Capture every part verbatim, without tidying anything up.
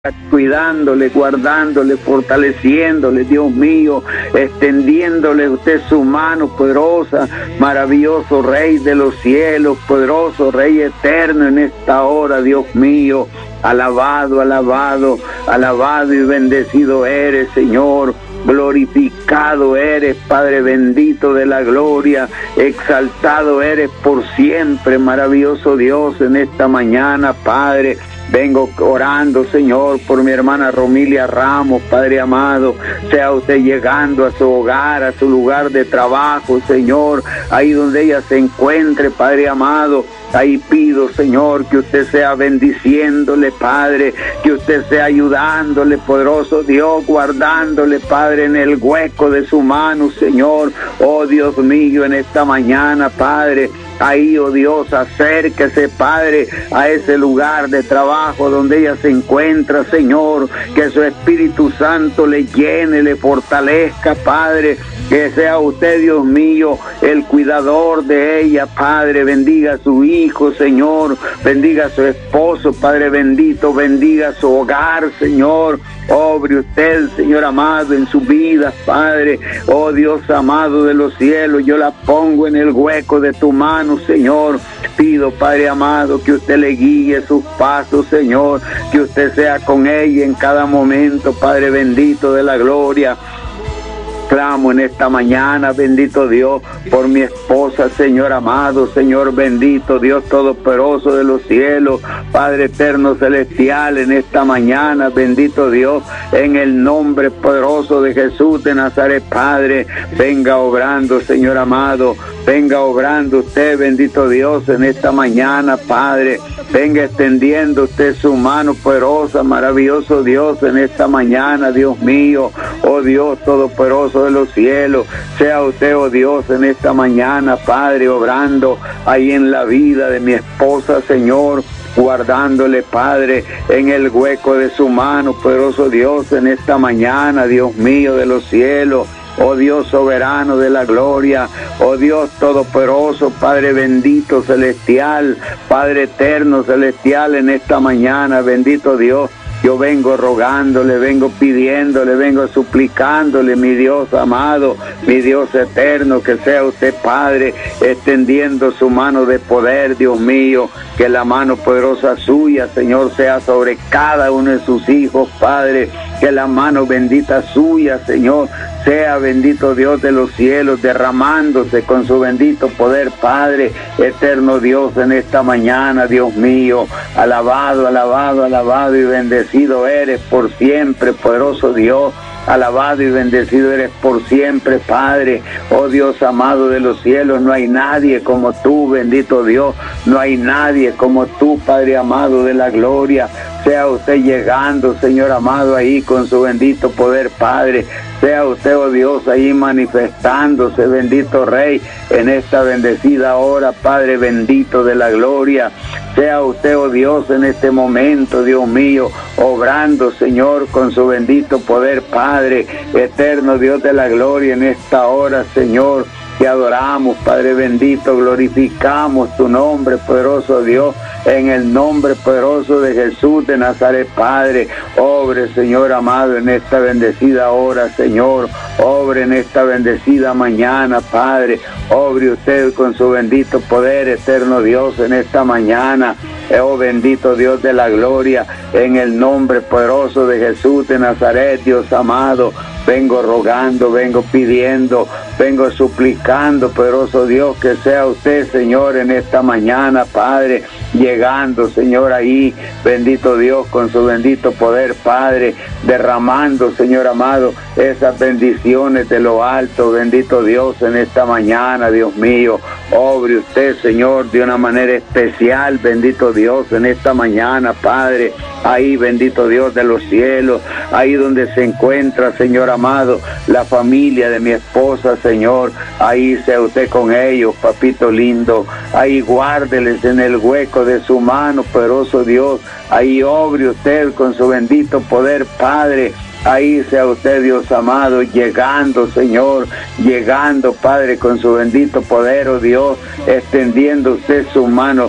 cuidándole, guardándole, fortaleciéndole, Dios mío, extendiéndole usted su mano poderosa, maravilloso Rey de los cielos, poderoso Rey eterno en esta hora, Dios mío. Alabado, alabado, alabado y bendecido eres, Señor. Glorificado eres, Padre bendito de la gloria, exaltado eres por siempre, maravilloso Dios, en esta mañana, Padre. Vengo orando, Señor, por mi hermana Romilia Ramos, Padre amado. Sea usted llegando a su hogar, a su lugar de trabajo, Señor, ahí donde ella se encuentre, Padre amado. Ahí pido, Señor, que usted sea bendiciéndole, Padre, que usted sea ayudándole, poderoso Dios, guardándole, Padre, en el hueco de su mano, Señor. Oh, Dios mío, en esta mañana, Padre, ahí, oh Dios, acérquese, Padre, a ese lugar de trabajo donde ella se encuentra, Señor, que su Espíritu Santo le llene, le fortalezca, Padre, que sea usted, Dios mío, el cuidador de ella, Padre. Bendiga a su hijo, Señor, bendiga a su esposo, Padre bendito, bendiga su hogar, Señor. Obre usted, Señor amado, en su vida, Padre. Oh Dios amado de los cielos, yo la pongo en el hueco de tu mano, Señor. Pido, Padre amado, que usted le guíe sus pasos, Señor, que usted sea con ella en cada momento, Padre bendito de la gloria. Clamo en esta mañana, bendito Dios, por mi esposa, Señor amado, Señor bendito, Dios todopoderoso de los cielos, Padre eterno celestial, en esta mañana, bendito Dios, en el nombre poderoso de Jesús de Nazaret, Padre, venga obrando, Señor amado, venga obrando usted, bendito Dios, en esta mañana, Padre, venga extendiendo usted su mano poderosa, maravilloso Dios, en esta mañana, Dios mío, oh Dios todopoderoso de los cielos, sea usted, oh Dios, en esta mañana, Padre, obrando ahí en la vida de mi esposa, Señor, guardándole, Padre, en el hueco de su mano, poderoso Dios, en esta mañana, Dios mío de los cielos. Oh Dios soberano de la gloria, oh Dios todopoderoso, Padre bendito celestial, Padre eterno celestial, en esta mañana, bendito Dios, yo vengo rogándole, vengo pidiéndole, vengo suplicándole, mi Dios amado, mi Dios eterno, que sea usted, Padre, extendiendo su mano de poder, Dios mío, que la mano poderosa suya, Señor, sea sobre cada uno de sus hijos, Padre, que la mano bendita suya, Señor, sea bendito Dios de los cielos, derramándose con su bendito poder, Padre, eterno Dios, en esta mañana, Dios mío, alabado, alabado, alabado y bendecido eres por siempre, poderoso Dios. Alabado y bendecido eres por siempre, Padre. Oh Dios amado de los cielos, no hay nadie como tú, bendito Dios. No hay nadie como tú, Padre amado de la gloria. Sea usted llegando, Señor amado, ahí con su bendito poder, Padre. Sea usted, oh Dios, ahí manifestándose, bendito Rey, en esta bendecida hora, Padre bendito de la gloria. Sea usted, oh Dios, en este momento, Dios mío, obrando, Señor, con su bendito poder, Padre, eterno Dios de la gloria, en esta hora, Señor. Te adoramos, Padre bendito, glorificamos tu nombre, poderoso Dios, en el nombre poderoso de Jesús de Nazaret, Padre. Obre, Señor amado, en esta bendecida hora, Señor. Obre en esta bendecida mañana, Padre. Obre usted con su bendito poder, eterno Dios, en esta mañana. Oh bendito Dios de la gloria, en el nombre poderoso de Jesús de Nazaret, Dios amado. Vengo rogando, vengo pidiendo, vengo suplicando, poderoso Dios, que sea usted, Señor, en esta mañana, Padre, llegando, Señor, ahí, bendito Dios, con su bendito poder, Padre, derramando, Señor amado, esas bendiciones de lo alto, bendito Dios, en esta mañana, Dios mío. Obre usted, Señor, de una manera especial, bendito Dios, en esta mañana, Padre, ahí, bendito Dios de los cielos, ahí donde se encuentra, Señor amado, la familia de mi esposa, Señor, ahí sea usted con ellos, papito lindo, ahí guárdeles en el hueco de su mano, poderoso Dios, ahí obre usted con su bendito poder, Padre. Ahí sea usted, Dios amado, llegando, Señor, llegando, Padre, con su bendito poder, oh Dios, extendiendo usted su mano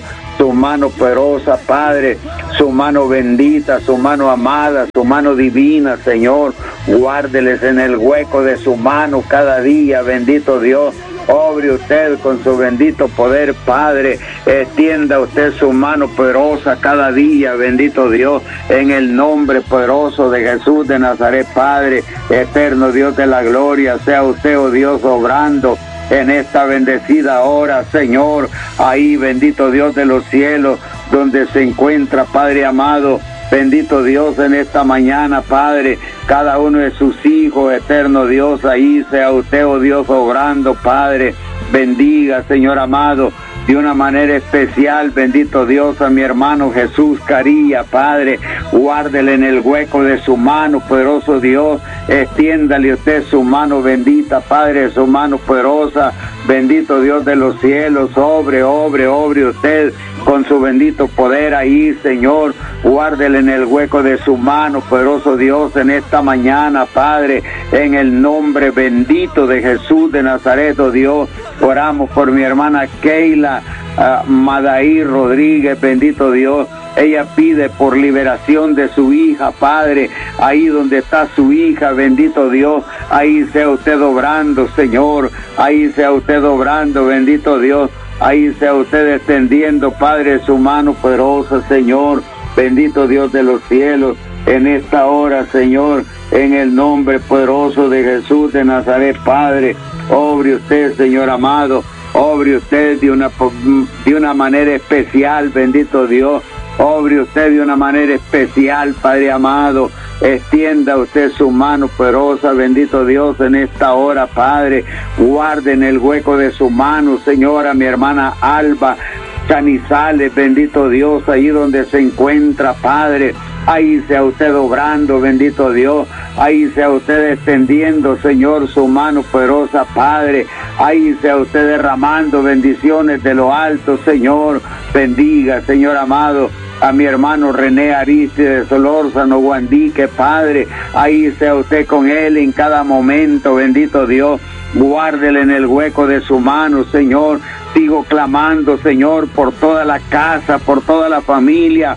su mano poderosa, Padre, su mano bendita, su mano amada, su mano divina, Señor. Guárdeles en el hueco de su mano cada día, bendito Dios. Obre usted con su bendito poder, Padre. Extienda usted su mano poderosa cada día, bendito Dios, en el nombre poderoso de Jesús de Nazaret, Padre, eterno Dios de la gloria. Sea usted, oh Dios, obrando en esta bendecida hora, Señor. Ahí, bendito Dios de los cielos, donde se encuentra, Padre amado. Bendito Dios, en esta mañana, Padre, cada uno de sus hijos, eterno Dios, ahí sea usted, oh Dios, obrando, Padre. Bendiga, Señor amado, de una manera especial, bendito Dios, a mi hermano Jesús Carilla, Padre. Guárdele en el hueco de su mano, poderoso Dios. Extiéndale usted su mano bendita, Padre, su mano poderosa. Bendito Dios de los cielos, obre, obre, obre usted con su bendito poder ahí, Señor. Guárdele en el hueco de su mano, poderoso Dios, en esta mañana, Padre, en el nombre bendito de Jesús de Nazaret, oh Dios. Oramos por mi hermana Keila uh, Madaí Rodríguez, bendito Dios. Ella pide por liberación de su hija, Padre, ahí donde está su hija, bendito Dios, ahí sea usted obrando, Señor, ahí sea usted obrando, bendito Dios, ahí sea usted extendiendo, Padre, su mano poderosa, Señor, bendito Dios de los cielos, en esta hora, Señor, en el nombre poderoso de Jesús de Nazaret, Padre. Obre usted, Señor amado, obre usted de una, de una manera especial, bendito Dios. Obre usted de una manera especial, Padre amado. Extienda usted su mano poderosa, bendito Dios, en esta hora, Padre. Guarde en el hueco de su mano, Señora, mi hermana Alba Canizales, bendito Dios, ahí donde se encuentra, Padre. Ahí sea usted obrando, bendito Dios. Ahí sea usted extendiendo, Señor, su mano poderosa, Padre. Ahí sea usted derramando bendiciones de lo alto, Señor. Bendiga, Señor amado, a mi hermano René Aristide Solórzano Guandique, Padre. Ahí sea usted con él en cada momento, bendito Dios. Guárdele en el hueco de su mano, Señor. Sigo clamando, Señor, por toda la casa, por toda la familia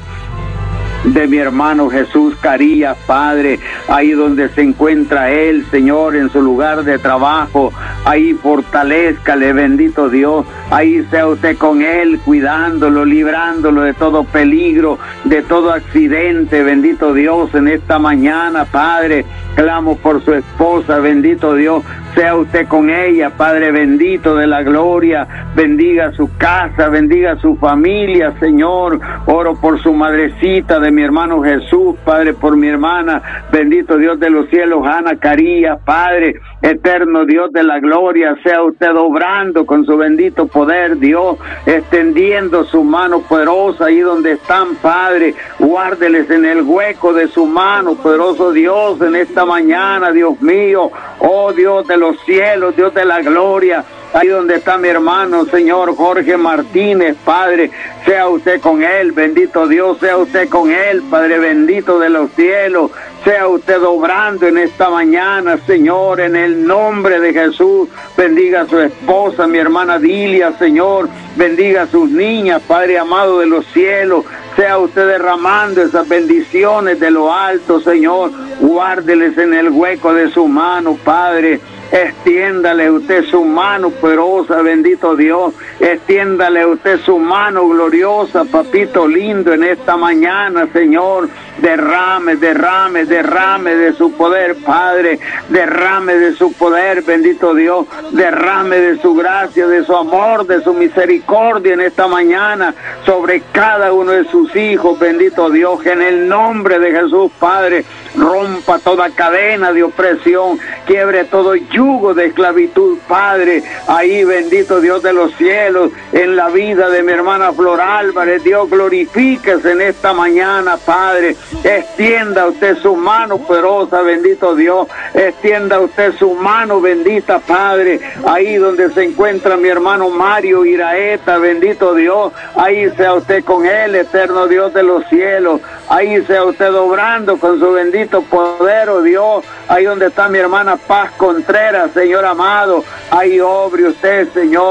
de mi hermano Jesús Carillas, Padre, ahí donde se encuentra él, Señor, en su lugar de trabajo, ahí fortalézcale, bendito Dios, ahí sea usted con él, cuidándolo, librándolo de todo peligro, de todo accidente, bendito Dios, en esta mañana, Padre, clamo por su esposa, bendito Dios, sea usted con ella, Padre bendito de la gloria, bendiga su casa, bendiga su familia, Señor. Oro por su madrecita de mi hermano Jesús, Padre, por mi hermana, bendito Dios de los cielos, Ana Carillas, Padre, eterno Dios de la gloria, sea usted obrando con su bendito poder, Dios, extendiendo su mano poderosa ahí donde están, Padre, guárdeles en el hueco de su mano, poderoso Dios, en esta mañana, Dios mío, oh Dios de los cielos, Dios de la gloria, ahí donde está mi hermano, Señor Jorge Martínez, Padre, sea usted con él, bendito Dios, sea usted con él, Padre bendito de los cielos, sea usted obrando en esta mañana, Señor, en el nombre de Jesús. Bendiga a su esposa, mi hermana Dilia, Señor, bendiga a sus niñas, Padre amado de los cielos, sea usted derramando esas bendiciones de lo alto, Señor, guárdeles en el hueco de su mano, Padre. Extiéndale usted su mano poderosa, bendito Dios. Extiéndale usted su mano gloriosa, papito lindo, en esta mañana, Señor. Derrame, derrame, derrame de su poder, Padre. Derrame de su poder, bendito Dios. Derrame de su gracia, de su amor, de su misericordia en esta mañana sobre cada uno de sus hijos, bendito Dios. En el nombre de Jesús, Padre, rompa toda cadena de opresión, quiebre todo yugo de esclavitud, Padre. Ahí, bendito Dios de los cielos, en la vida de mi hermana Flor Álvarez, Dios, glorifíquese en esta mañana, Padre. Extienda usted su mano poderosa, bendito Dios. Extienda usted su mano bendita, Padre. Ahí donde se encuentra mi hermano Mario Iraeta, bendito Dios. Ahí sea usted con él, eterno Dios de los cielos. Ahí sea usted obrando con su bendito poder, oh Dios. Ahí donde está mi hermana Paz Contreras, Señor amado. Ahí obre usted, Señor.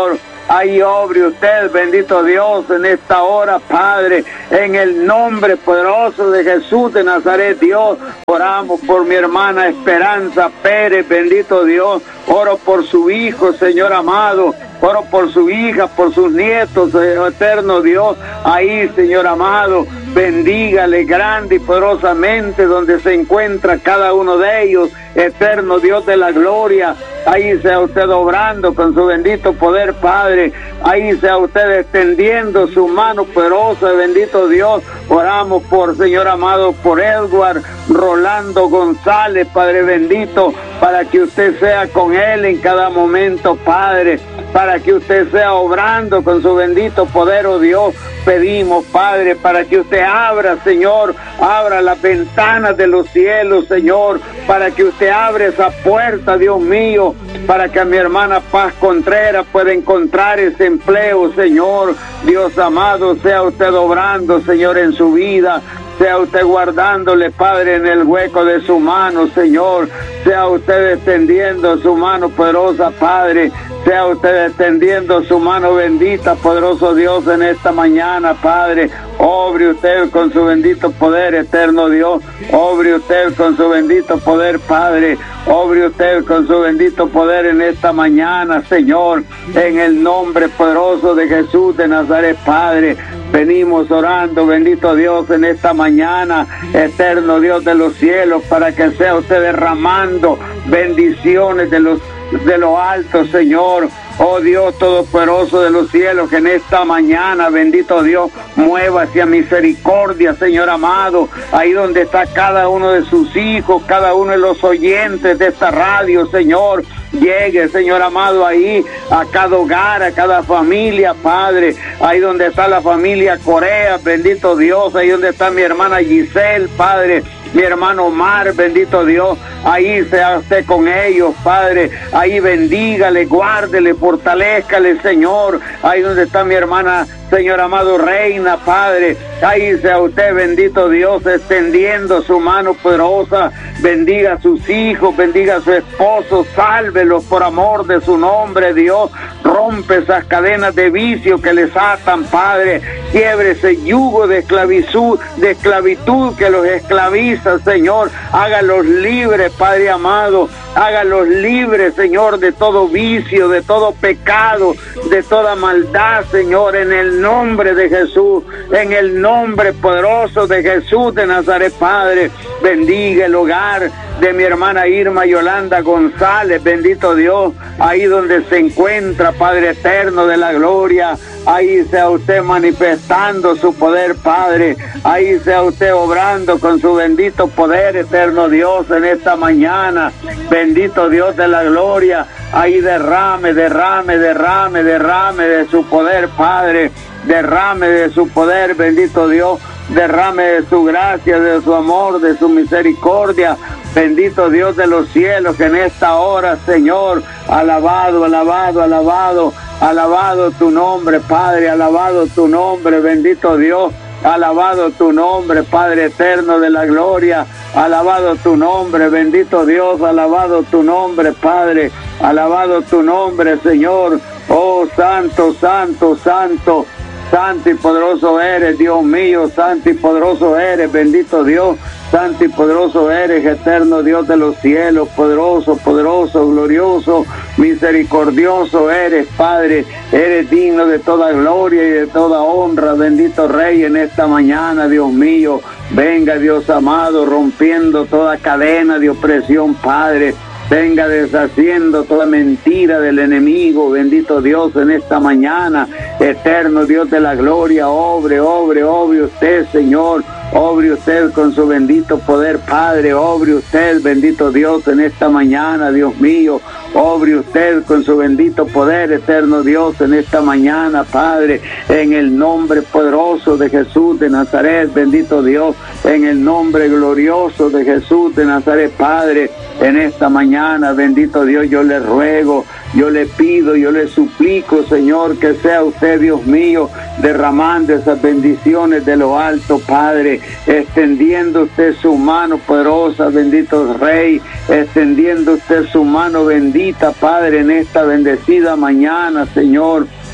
ahí obre usted, bendito Dios, en esta hora, Padre, en el nombre poderoso de Jesús de Nazaret, Dios, oramos por mi hermana Esperanza Pérez, bendito Dios, oro por su hijo, Señor amado, oro por su hija, por sus nietos, eterno Dios, ahí, Señor amado, bendígale grande y poderosamente donde se encuentra cada uno de ellos, eterno Dios de la gloria, ahí sea usted obrando con su bendito poder, Padre, ahí sea usted extendiendo su mano poderosa, bendito Dios, oramos por, Señor amado, por Edward Rolando González, Padre bendito, para que usted sea con él en cada momento, Padre, para que usted sea obrando con su bendito poder, oh Dios, pedimos, Padre, para que usted abra, Señor, abra las ventanas de los cielos, Señor, para que usted abra esa puerta, Dios mío, para que mi hermana Paz Contreras pueda encontrar ese empleo, Señor, Dios amado, sea usted obrando, Señor, en su vida, sea usted guardándole, Padre, en el hueco de su mano, Señor, sea usted extendiendo su mano poderosa, Padre, sea usted extendiendo su mano bendita, poderoso Dios, en esta mañana, Padre, obre usted con su bendito poder, eterno Dios, obre usted con su bendito poder, Padre, obre usted con su bendito poder en esta mañana, Señor, en el nombre poderoso de Jesús de Nazaret, Padre. Venimos orando, bendito Dios, en esta mañana, eterno Dios de los cielos, para que sea usted derramando bendiciones de los de lo alto, Señor. Oh Dios todopoderoso de los cielos, que en esta mañana, bendito Dios, mueva hacia misericordia, Señor amado, ahí donde está cada uno de sus hijos, cada uno de los oyentes de esta radio, Señor. Llegue, Señor amado, ahí a cada hogar, a cada familia, Padre, ahí donde está la familia Corea, bendito Dios, ahí donde está mi hermana Giselle, Padre, mi hermano Omar, bendito Dios, ahí sea usted con ellos, Padre, ahí bendígale, guárdele, fortalézcale, Señor, ahí donde está mi hermana, Señor amado, Reina, Padre, ahí sea usted, bendito Dios, extendiendo su mano poderosa, bendiga a sus hijos, bendiga a su esposo, sálvelos por amor de su nombre, Dios, rompe esas cadenas de vicio que les atan, Padre, quiebre ese yugo de esclavitud, de esclavitud que los esclaviza, Señor, hágalos libres, Padre amado, hágalos libres, Señor, de todo vicio, de todo pecado, de toda maldad, Señor, en el nombre de Jesús, en el nombre poderoso de Jesús de Nazaret, Padre, bendiga el hogar de mi hermana Irma Yolanda González, bendito Dios, ahí donde se encuentra, Padre eterno de la gloria, ahí sea usted manifestando su poder, Padre, ahí sea usted obrando con su bendito poder, eterno Dios, en esta mañana, bendito Dios de la gloria, ahí derrame, derrame, derrame, derrame de su poder, Padre, derrame de su poder, bendito Dios, derrame de su gracia, de su amor, de su misericordia, bendito Dios de los cielos, que en esta hora, Señor, alabado, alabado, alabado, alabado tu nombre, Padre, alabado tu nombre, bendito Dios, alabado tu nombre, Padre eterno de la gloria, alabado tu nombre, bendito Dios, alabado tu nombre, Padre, alabado tu nombre, Señor, oh santo, santo, santo, santo y poderoso eres, Dios mío, santo y poderoso eres, bendito Dios, santo y poderoso eres, eterno Dios de los cielos, poderoso, poderoso, glorioso, misericordioso eres, Padre, eres digno de toda gloria y de toda honra, bendito Rey, en esta mañana, Dios mío, venga Dios amado, rompiendo toda cadena de opresión, Padre, venga deshaciendo toda mentira del enemigo, bendito Dios, en esta mañana, eterno Dios de la gloria, obre, obre, obre usted, Señor, obre usted con su bendito poder, Padre, obre usted, bendito Dios, en esta mañana, Dios mío, obre usted con su bendito poder, eterno Dios, en esta mañana, Padre, en el nombre poderoso de Jesús de Nazaret, bendito Dios, en el nombre glorioso de Jesús de Nazaret, Padre, en esta mañana, bendito Dios, yo le ruego, yo le pido, yo le suplico, Señor, que sea usted, Dios mío, derramando esas bendiciones de lo alto, Padre, extendiendo usted su mano poderosa, bendito Rey, extendiendo usted su mano bendita, Padre, en esta bendecida mañana, Señor.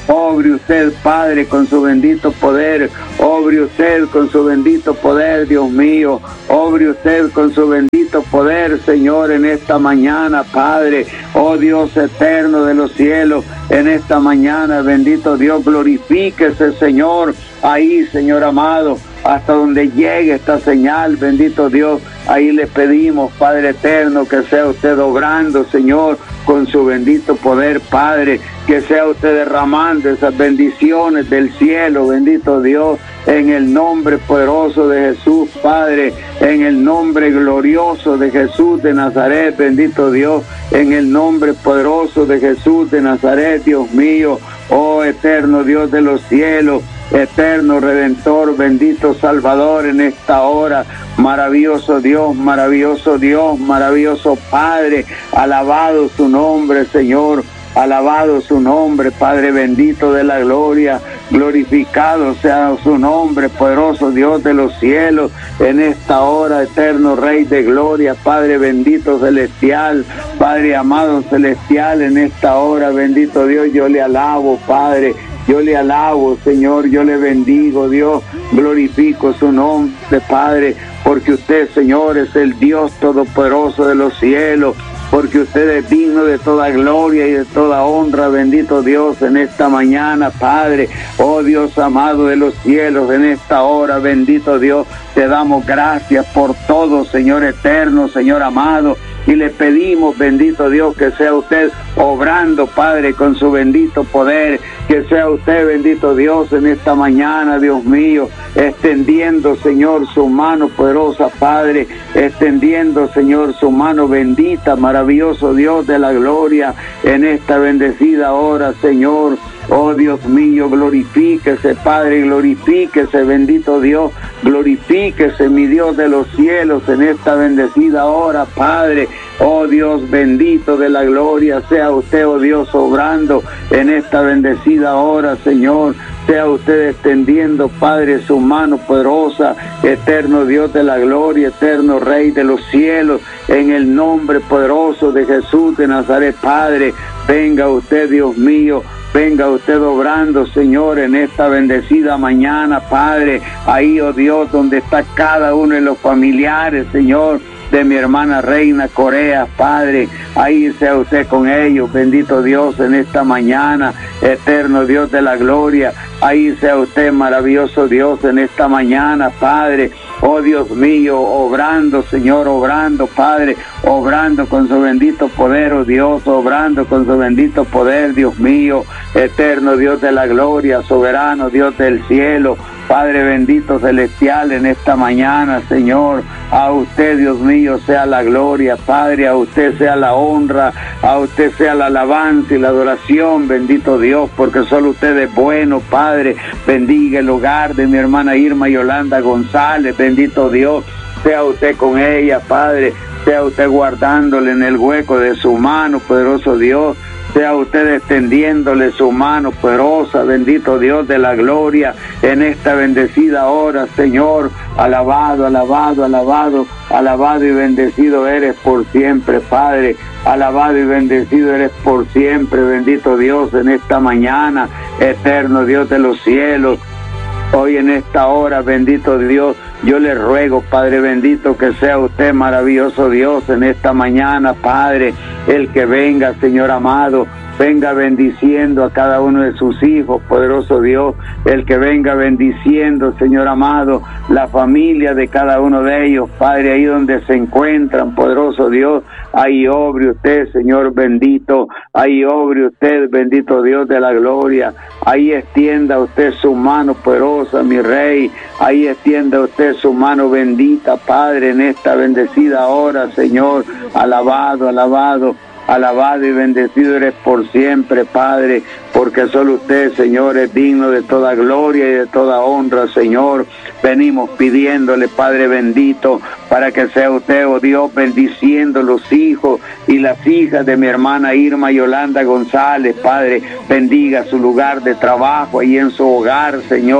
Obre usted, Padre, con su bendito poder. Obre usted con su bendito poder, Dios mío. Obre usted con su bendito poder, Señor, en esta mañana, Padre. Oh Dios eterno de los cielos, en esta mañana, bendito Dios, glorifíquese, Señor, ahí, Señor amado, hasta donde llegue esta señal, bendito Dios. Ahí le pedimos, Padre eterno, que sea usted obrando, Señor, con su bendito poder, Padre, que sea usted derramando esas bendiciones del cielo, bendito Dios, en el nombre poderoso de Jesús, Padre, en el nombre glorioso de Jesús de Nazaret, bendito Dios, en el nombre poderoso de Jesús de Nazaret, Dios mío, oh eterno Dios de los cielos, eterno Redentor, bendito Salvador, en esta hora, maravilloso Dios, maravilloso Dios, maravilloso Padre, alabado su nombre, Señor, alabado su nombre, Padre bendito de la gloria, glorificado sea su nombre, poderoso Dios de los cielos, en esta hora, eterno Rey de gloria, Padre bendito celestial, Padre amado celestial, en esta hora, bendito Dios, yo le alabo, Padre. Yo le alabo, Señor, yo le bendigo, Dios, glorifico su nombre, Padre, porque usted, Señor, es el Dios todopoderoso de los cielos, porque usted es digno de toda gloria y de toda honra, bendito Dios, en esta mañana, Padre, oh Dios amado de los cielos, en esta hora, bendito Dios, te damos gracias por todo, Señor eterno, Señor amado, y le pedimos, bendito Dios, que sea usted obrando, Padre, con su bendito poder, que sea usted, bendito Dios, en esta mañana, Dios mío, extendiendo, Señor, su mano poderosa, Padre, extendiendo, Señor, su mano bendita, maravilloso Dios de la gloria, en esta bendecida hora, Señor. Oh Dios mío, glorifíquese, Padre, glorifíquese, bendito Dios, glorifíquese, mi Dios de los cielos, en esta bendecida hora, Padre. Oh Dios bendito de la gloria, sea usted, oh Dios, obrando en esta bendecida hora, Señor. Sea usted extendiendo, Padre, su mano poderosa, eterno Dios de la gloria, eterno Rey de los cielos, en el nombre poderoso de Jesús de Nazaret, Padre. Venga usted, Dios mío, venga usted obrando, Señor, en esta bendecida mañana, Padre. Ahí, oh Dios, donde está cada uno de los familiares, Señor, de mi hermana Reina Corea, Padre, ahí sea usted con ellos, bendito Dios, en esta mañana, eterno Dios de la gloria, ahí sea usted, maravilloso Dios, en esta mañana, Padre, oh Dios mío, obrando, Señor, obrando, Padre, obrando con su bendito poder, oh Dios, obrando con su bendito poder, Dios mío, eterno Dios de la gloria, soberano Dios del cielo, Padre bendito celestial, en esta mañana, Señor, a usted, Dios mío, sea la gloria, Padre, a usted sea la honra, a usted sea la alabanza y la adoración, bendito Dios, porque solo usted es bueno, Padre. Bendiga el hogar de mi hermana Irma Yolanda González, bendito Dios, sea usted con ella, Padre, sea usted guardándole en el hueco de su mano, poderoso Dios, sea usted extendiéndole su mano poderosa, bendito Dios de la gloria, en esta bendecida hora, Señor. Alabado, alabado, alabado, alabado y bendecido eres por siempre, Padre. Alabado y bendecido eres por siempre, bendito Dios, en esta mañana, eterno Dios de los cielos. Hoy en esta hora, bendito Dios, yo le ruego, Padre bendito, que sea usted, maravilloso Dios, en esta mañana, Padre, el que venga, Señor amado, venga bendiciendo a cada uno de sus hijos, poderoso Dios, el que venga bendiciendo, Señor amado, la familia de cada uno de ellos, Padre, ahí donde se encuentran, poderoso Dios, ahí obre usted, Señor bendito, ahí obre usted, bendito Dios de la gloria, ahí extienda usted su mano poderosa, mi Rey, ahí extienda usted su mano bendita, Padre, en esta bendecida hora, Señor, alabado, alabado, alabado y bendecido eres por siempre, Padre, porque solo usted, Señor, es digno de toda gloria y de toda honra, Señor. Venimos pidiéndole, Padre bendito, para que sea usted, oh Dios, bendiciendo los hijos y las hijas de mi hermana Irma Yolanda González, Padre. Bendiga su lugar de trabajo ahí en su hogar, Señor.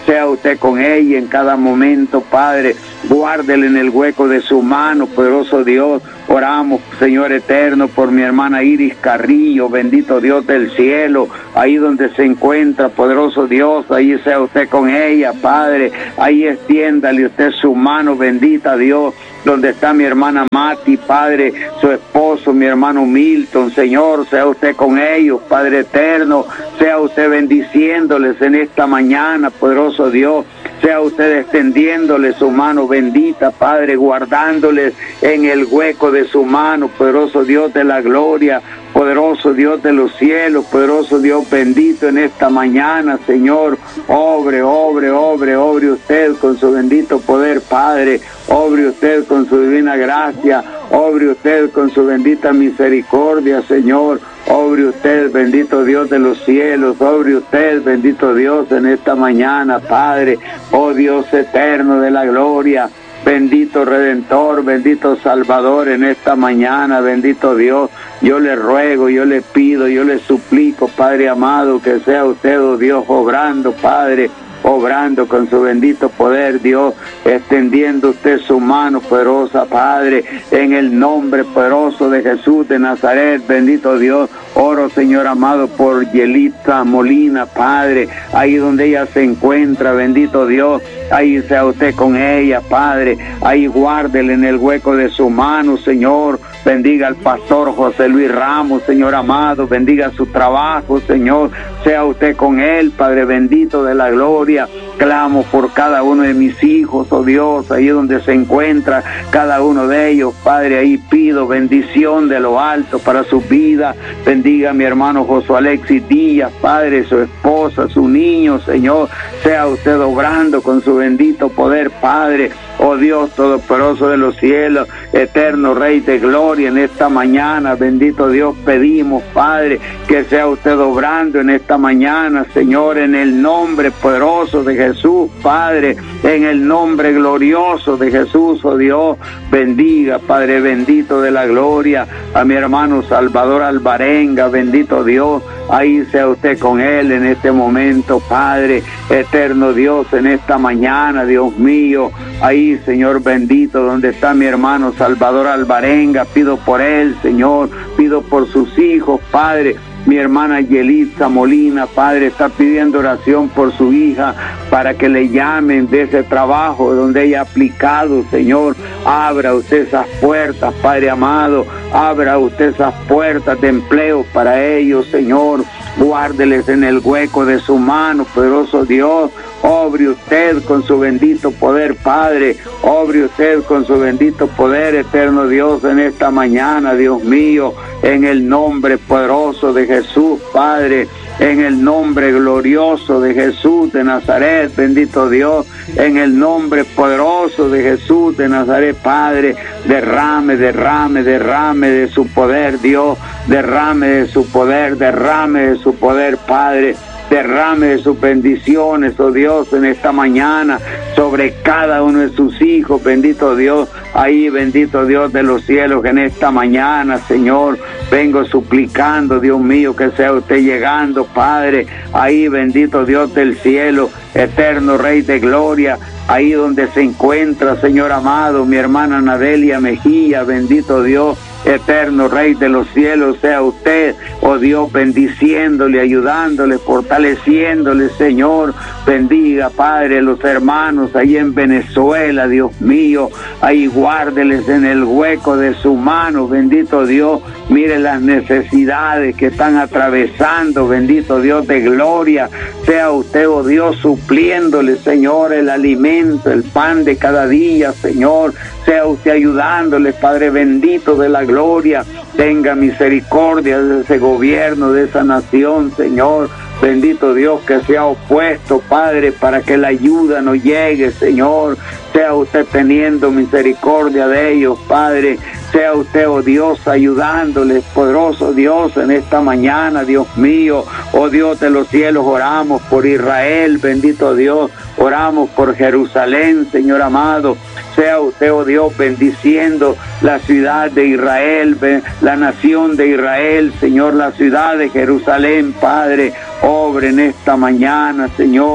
sea usted con ella en cada momento, Padre, guárdele en el hueco de su mano, poderoso Dios. Oramos, Señor eterno, por mi hermana Iris Carrillo, bendito Dios del cielo, ahí donde se encuentra, poderoso Dios, ahí sea usted con ella, Padre, ahí extiéndale usted su mano, bendita Dios, donde está mi hermana Mati, Padre, su esposo, mi hermano Milton, Señor, sea usted con ellos, Padre eterno, sea usted bendiciéndoles en esta mañana, poderoso Dios, sea usted extendiéndole su mano bendita, Padre, guardándoles en el hueco de su mano, poderoso Dios de la gloria, poderoso Dios de los cielos, poderoso Dios bendito en esta mañana, Señor, obre, obre, obre, obre usted con su bendito poder, Padre, obre usted con su divina gracia, obre usted con su bendita misericordia, Señor, obre usted, bendito Dios de los cielos, obre usted, bendito Dios, en esta mañana, Padre, oh Dios eterno de la gloria, bendito Redentor, bendito Salvador en esta mañana, bendito Dios, yo le ruego, yo le pido, yo le suplico, Padre amado, que sea usted, oh Dios, obrando, Padre, obrando con su bendito poder, Dios, extendiendo usted su mano poderosa, Padre, en el nombre poderoso de Jesús de Nazaret, bendito Dios. Oro, Señor amado, por Yelitza Molina, Padre, ahí donde ella se encuentra, bendito Dios, ahí sea usted con ella, Padre, ahí guárdele en el hueco de su mano, Señor, bendiga al pastor José Luis Ramos, Señor amado, bendiga su trabajo, Señor, sea usted con él, Padre bendito de la gloria. Clamo por cada uno de mis hijos, oh Dios, ahí donde se encuentra cada uno de ellos, Padre, ahí pido bendición de lo alto para su vida. Bendiga a mi hermano Josué Alexis Díaz, Padre, su esposa, su niño, Señor, sea usted obrando con su bendito poder, Padre, oh Dios todopoderoso de los cielos, eterno Rey de gloria, en esta mañana, bendito Dios, pedimos, Padre, que sea usted obrando en esta mañana, Señor, en el nombre poderoso de Jesús, Padre, en el nombre glorioso de Jesús, oh Dios, bendiga, Padre bendito de la gloria, a mi hermano Salvador Alvarenga, bendito Dios, ahí sea usted con él en este momento, Padre, eterno Dios, en esta mañana, Dios mío, ahí, Señor bendito, donde está mi hermano Salvador Alvarenga, pido por él, Señor, pido por sus hijos, Padre. Mi hermana Yelitza Molina, Padre, está pidiendo oración por su hija para que le llamen de ese trabajo donde ella ha aplicado, Señor. Abra usted esas puertas, Padre amado, abra usted esas puertas de empleo para ellos, Señor. Guárdeles en el hueco de su mano, poderoso Dios. Obre usted con su bendito poder, Padre. Obre usted con su bendito poder, eterno Dios, en esta mañana, Dios mío, en el nombre poderoso de Jesús, Padre. En el nombre glorioso de Jesús de Nazaret, bendito Dios, en el nombre poderoso de Jesús de Nazaret, Padre, derrame, derrame, derrame de su poder, Dios, derrame de su poder, derrame de su poder, Padre, derrame de sus bendiciones, oh Dios, en esta mañana, sobre cada uno de sus hijos, bendito Dios, ahí, bendito Dios de los cielos, en esta mañana, Señor, vengo suplicando, Dios mío, que sea usted llegando, Padre, ahí, bendito Dios del cielo, eterno Rey de gloria, ahí donde se encuentra, Señor amado, mi hermana Nadelia Mejía, bendito Dios, eterno Rey de los cielos, sea usted, oh Dios, bendiciéndole, ayudándole, fortaleciéndole, Señor, bendiga, Padre, los hermanos ahí en Venezuela, Dios mío, ahí guárdeles en el hueco de su mano, bendito Dios, mire las necesidades que están atravesando, bendito Dios de gloria, sea usted, oh Dios, supliéndole, Señor, el alimento, el pan de cada día, Señor, sea usted ayudándole, Padre bendito de la gloria, tenga misericordia de ese gobierno, de esa nación, Señor, bendito Dios, que sea opuesto, Padre, para que la ayuda no llegue, Señor, sea usted teniendo misericordia de ellos, Padre, sea usted, oh Dios, ayudándoles, poderoso Dios, en esta mañana, Dios mío, oh Dios de los cielos, oramos por Israel, bendito Dios, oramos por Jerusalén, Señor amado, sea usted, oh Dios, bendiciendo la ciudad de Israel, la nación de Israel, Señor, la ciudad de Jerusalén, Padre, obre en esta mañana, Señor,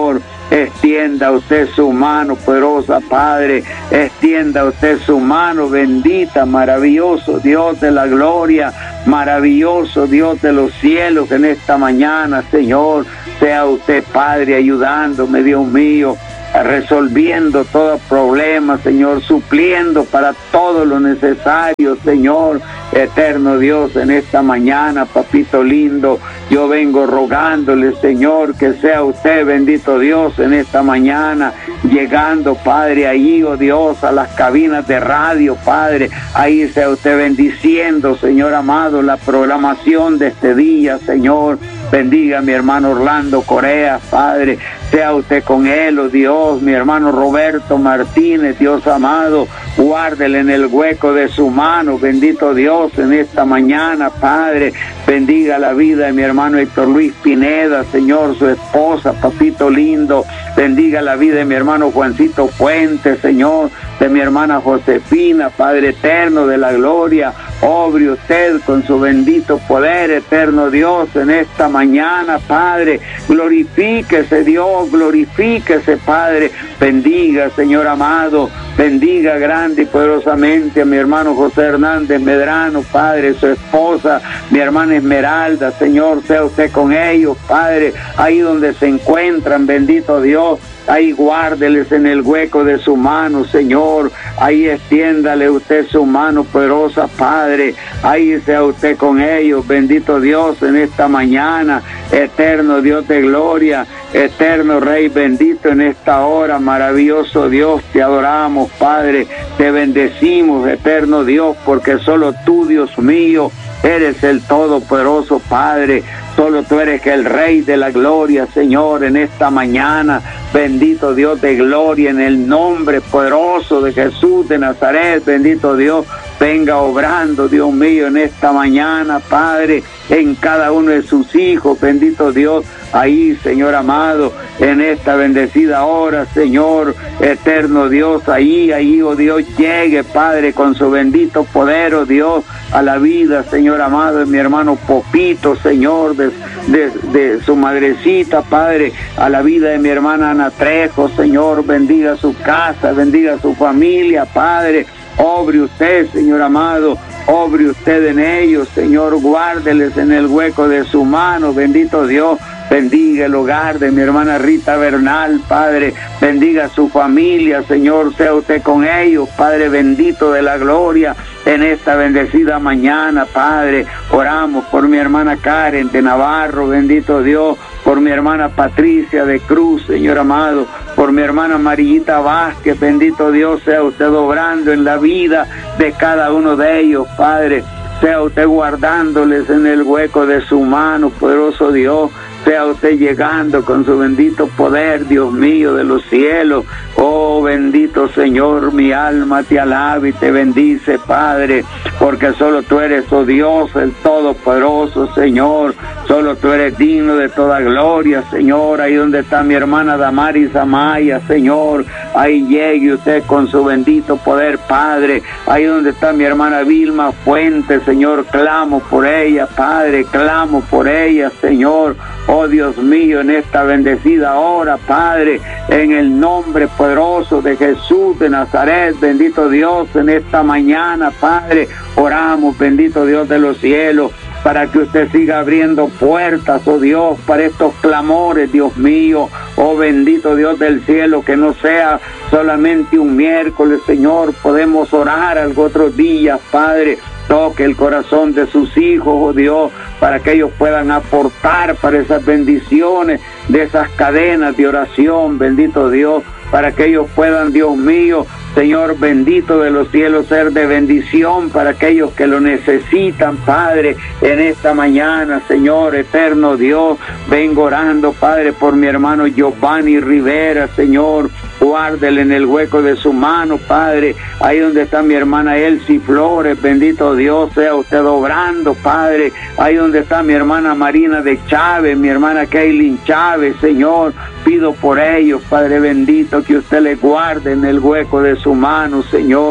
extienda usted su mano poderosa, Padre, extienda usted su mano bendita, maravilloso Dios de la gloria, maravilloso Dios de los cielos, que en esta mañana, Señor, sea usted, Padre, ayudándome, Dios mío, resolviendo todo problema, Señor, supliendo para todo lo necesario, Señor, eterno Dios, en esta mañana, papito lindo, yo vengo rogándole, Señor, que sea usted, bendito Dios, en esta mañana, llegando, Padre, ahí, oh Dios, a las cabinas de radio, Padre, ahí sea usted bendiciendo, Señor amado, la programación de este día, Señor. Bendiga a mi hermano Orlando Correa, Padre, sea usted con él, oh Dios, mi hermano Roberto Martínez, Dios amado, guárdele en el hueco de su mano, bendito Dios, en esta mañana, Padre, bendiga la vida de mi hermano Héctor Luis Pineda, Señor, su esposa, papito lindo, bendiga la vida de mi hermano Juancito Fuentes, Señor, de mi hermana Josefina, Padre eterno de la gloria, obre usted con su bendito poder, eterno Dios, en esta mañana, Padre, glorifíquese Dios, glorifíquese, Padre, bendiga, Señor amado, bendiga grande y poderosamente a mi hermano José Hernández Medrano, Padre, su esposa, mi hermana Esmeralda, Señor, sea usted con ellos, Padre, ahí donde se encuentran, bendito Dios, ahí guárdeles en el hueco de su mano, Señor, ahí extiéndale usted su mano poderosa, Padre, ahí sea usted con ellos, bendito Dios, en esta mañana, eterno Dios de gloria, eterno Rey bendito en esta hora, maravilloso Dios, te adoramos, Padre, te bendecimos, eterno Dios, porque solo tú, Dios mío, eres el todopoderoso, Padre, solo tú eres el Rey de la gloria, Señor, en esta mañana, bendito Dios de gloria, en el nombre poderoso de Jesús de Nazaret, bendito Dios, venga obrando, Dios mío, en esta mañana, Padre, en cada uno de sus hijos, bendito Dios, ahí, Señor amado, en esta bendecida hora, Señor, eterno Dios, ahí, ahí, oh Dios, llegue, Padre, con su bendito poder, oh Dios, a la vida, Señor amado, de mi hermano Popito, Señor, de, de, de su madrecita, Padre, a la vida de mi hermana Ana Trejo, Señor, bendiga su casa, bendiga su familia, Padre, obre usted, Señor amado, obre usted en ellos, Señor, guárdeles en el hueco de su mano, bendito Dios, bendiga el hogar de mi hermana Rita Bernal, Padre, bendiga su familia, Señor, sea usted con ellos, Padre bendito de la gloria, en esta bendecida mañana, Padre, oramos por mi hermana Karen de Navarro, bendito Dios, por mi hermana Patricia de Cruz, Señor amado, por mi hermana Marillita Vázquez, bendito Dios, sea usted obrando en la vida de cada uno de ellos, Padre, sea usted guardándoles en el hueco de su mano, poderoso Dios, sea usted llegando con su bendito poder, Dios mío, de los cielos. Oh, bendito Señor, mi alma te alaba y te bendice, Padre, porque solo tú eres, oh Dios, el Todopoderoso, Señor, solo tú eres digno de toda gloria, Señor, ahí donde está mi hermana Damaris Amaya, Señor, ahí llegue usted con su bendito poder, Padre, ahí donde está mi hermana Vilma Fuentes, Señor, clamo por ella, Padre, clamo por ella, Señor, oh Dios mío, en esta bendecida hora, Padre, en el nombre poderoso de Jesús de Nazaret, bendito Dios, en esta mañana, Padre, oramos, bendito Dios de los cielos, para que usted siga abriendo puertas, oh Dios, para estos clamores, Dios mío, oh bendito Dios del cielo, que no sea solamente un miércoles, Señor, podemos orar algo otros días, Padre, toque el corazón de sus hijos, oh Dios, para que ellos puedan aportar para esas bendiciones de esas cadenas de oración, bendito Dios, para que ellos puedan, Dios mío, Señor bendito de los cielos, ser de bendición para aquellos que lo necesitan, Padre, en esta mañana, Señor eterno Dios, vengo orando, Padre, por mi hermano Giovanni Rivera, Señor, guárdele en el hueco de su mano, Padre, ahí donde está mi hermana Elsie Flores, bendito Dios, sea usted obrando, Padre, ahí donde está mi hermana Marina de Chávez, mi hermana Kaylin Chávez, Señor, pido por ellos, Padre bendito, que usted le guarde en el hueco de su mano, Señor,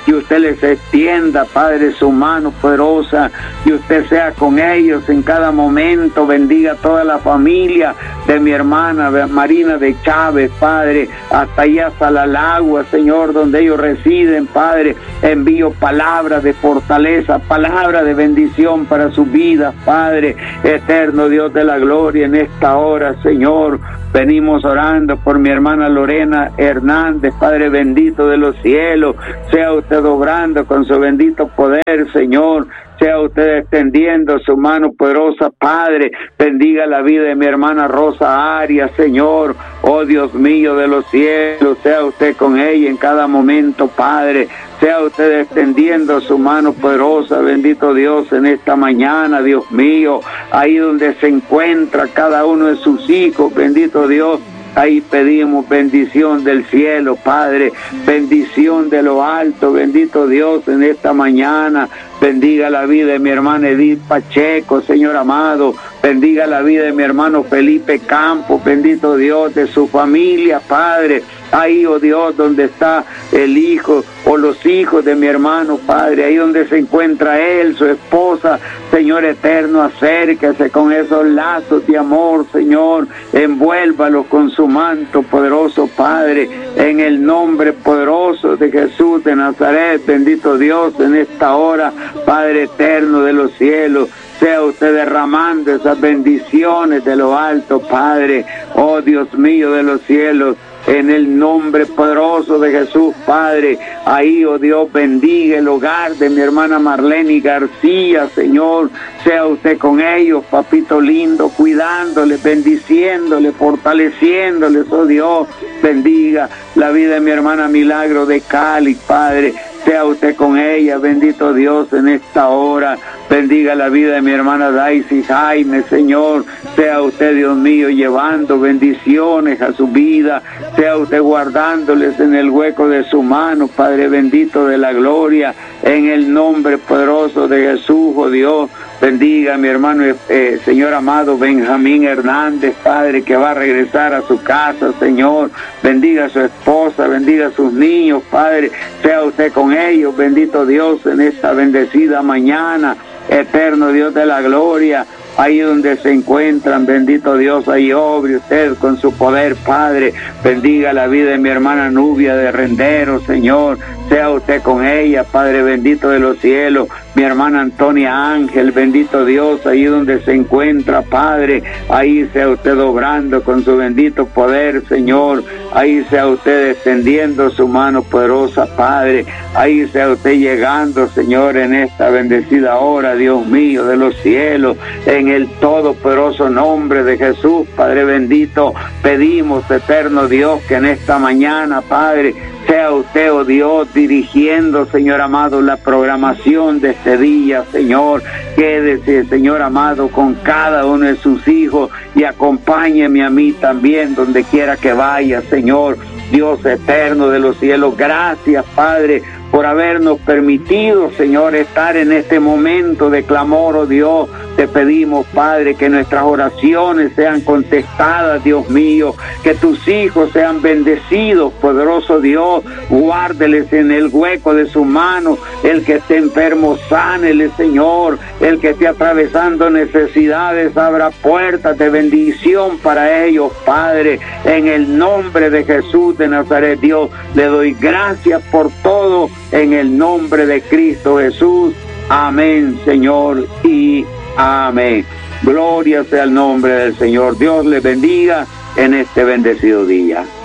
y usted les extienda, Padre, su mano poderosa, y usted sea con ellos en cada momento. Bendiga toda la familia de mi hermana Marina de Chávez, Padre, hasta allá hasta la Lagua, Señor, donde ellos residen, Padre. Envío palabras de fortaleza, palabras de bendición para sus vidas, Padre, eterno Dios de la gloria. En esta hora, Señor, venimos orando por mi hermana Lorena Hernández, Padre bendito de los cielos. Sea usted obrando con su bendito poder, Señor. Sea usted extendiendo su mano poderosa, Padre. Bendiga la vida de mi hermana Rosa Arias, Señor. Oh Dios mío de los cielos, sea usted con ella en cada momento, Padre. Sea usted extendiendo su mano poderosa, bendito Dios, en esta mañana, Dios mío. Ahí donde se encuentra cada uno de sus hijos, bendito Dios. Ahí pedimos bendición del cielo, Padre, bendición de lo alto, bendito Dios, en esta mañana. Bendiga la vida de mi hermana Edith Pacheco, Señor amado. Bendiga la vida de mi hermano Felipe Campos, bendito Dios, de su familia, Padre. Ahí, oh Dios, donde está el hijo o los hijos de mi hermano, Padre, ahí donde se encuentra él, su esposa, Señor eterno, acérquese con esos lazos de amor, Señor, envuélvalos con su manto poderoso, Padre, en el nombre poderoso de Jesús de Nazaret, bendito Dios, en esta hora, Padre eterno de los cielos. Sea usted derramando esas bendiciones de lo alto, Padre, oh Dios mío de los cielos, en el nombre poderoso de Jesús, Padre. Ahí, oh Dios, bendiga el hogar de mi hermana Marlene García, Señor. Sea usted con ellos, papito lindo, cuidándoles, bendiciéndoles, fortaleciéndoles, oh Dios. Bendiga la vida de mi hermana Milagro de Cali, Padre. Sea usted con ella, bendito Dios, en esta hora. Bendiga la vida de mi hermana Daisy Jaime, Señor. Sea usted, Dios mío, llevando bendiciones a su vida. Sea usted guardándoles en el hueco de su mano, Padre bendito de la gloria. En el nombre poderoso de Jesús, oh Dios. Bendiga a mi hermano, eh, Señor amado, Benjamín Hernández, Padre, que va a regresar a su casa, Señor. Bendiga a su esposa, bendiga a sus niños, Padre. Sea usted con ellos, bendito Dios, en esta bendecida mañana. Eterno Dios de la gloria, ahí donde se encuentran, bendito Dios, ahí obre usted con su poder, Padre. Bendiga la vida de mi hermana Nubia de Rendero, Señor. Sea usted con ella, Padre bendito de los cielos. Mi hermana Antonia Ángel, bendito Dios, ahí donde se encuentra, Padre. Ahí sea usted obrando con su bendito poder, Señor. Ahí sea usted extendiendo su mano poderosa, Padre. Ahí sea usted llegando, Señor, en esta bendecida hora, Dios mío, de los cielos. En el todopoderoso nombre de Jesús, Padre bendito, pedimos, eterno Dios, que en esta mañana, Padre, sea usted, oh Dios, dirigiendo, Señor amado, la programación de este día, Señor. Quédese, Señor amado, con cada uno de sus hijos y acompáñeme a mí también donde quiera que vaya, Señor. Dios eterno de los cielos, gracias, Padre, por habernos permitido, Señor, estar en este momento de clamor, oh Dios. Te pedimos, Padre, que nuestras oraciones sean contestadas, Dios mío, que tus hijos sean bendecidos, poderoso Dios. Guárdeles en el hueco de su mano. El que esté enfermo, sánele, Señor. El que esté atravesando necesidades, abra puertas de bendición para ellos, Padre. En el nombre de Jesús de Nazaret, Dios, le doy gracias por todo, en el nombre de Cristo Jesús. Amén, Señor, y amén. Gloria sea el nombre del Señor. Dios les bendiga en este bendecido día.